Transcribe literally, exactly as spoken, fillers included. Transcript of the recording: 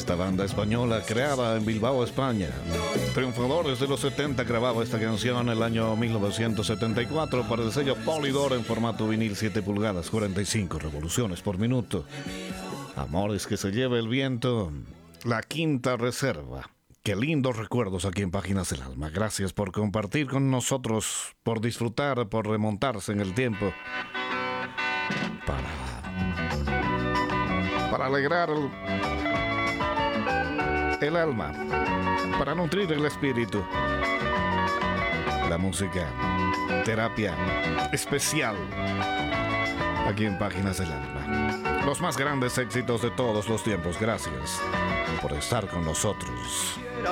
Esta banda española creada en Bilbao, España. Triunfadores de los setenta, grababa esta canción en el año mil novecientos setenta y cuatro para el sello Polydor en formato vinil siete pulgadas, cuarenta y cinco revoluciones por minuto. Amores que se lleve el viento, La Quinta Reserva. Qué lindos recuerdos aquí en Páginas del Alma. Gracias por compartir con nosotros, por disfrutar, por remontarse en el tiempo. Para, para alegrar el, el alma, para nutrir el espíritu. La música, terapia especial aquí en Páginas del Alma. Los más grandes éxitos de todos los tiempos. Gracias por estar con nosotros.